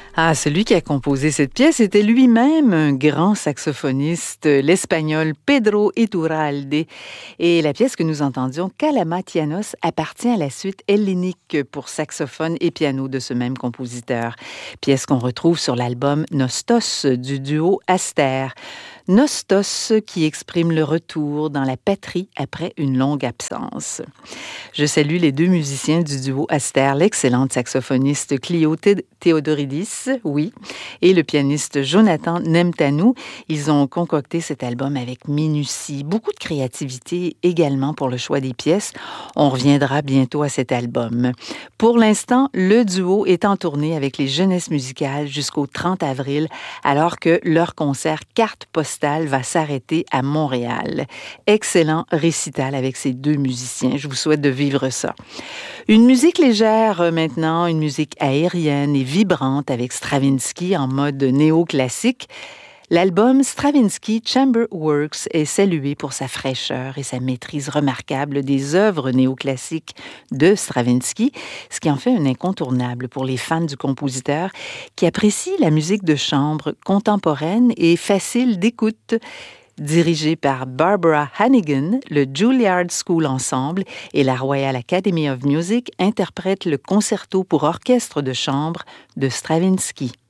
Ah, celui qui a composé cette pièce était lui-même un grand saxophoniste, l'espagnol Pedro Iturralde. Et la pièce que nous entendions, Kalamatianos, appartient à la suite hellénique pour saxophone et piano de ce même compositeur. Pièce qu'on retrouve sur l'album Nostos du duo Aster. Nostos qui exprime le retour dans la patrie après une longue absence. Je salue les deux musiciens du duo Aster, l'excellente saxophoniste Clio Theodoridis, oui, et le pianiste Jonathan Nemtanou. Ils ont concocté cet album avec minutie, beaucoup de créativité également pour le choix des pièces. On reviendra bientôt à cet album. Pour l'instant, le duo est en tournée avec les Jeunesses musicales jusqu'au 30 avril, alors que leur concert Carte postale va s'arrêter à Montréal. Excellent récital avec ces deux musiciens. Je vous souhaite de vivre ça. Une musique légère maintenant, une musique aérienne et vibrante avec Stravinsky en mode néoclassique. L'album Stravinsky Chamber Works est salué pour sa fraîcheur et sa maîtrise remarquable des œuvres néoclassiques de Stravinsky, ce qui en fait un incontournable pour les fans du compositeur qui apprécient la musique de chambre contemporaine et facile d'écoute. Dirigé par Barbara Hannigan, le Juilliard School Ensemble et la Royal Academy of Music interprètent le concerto pour orchestre de chambre de Stravinsky.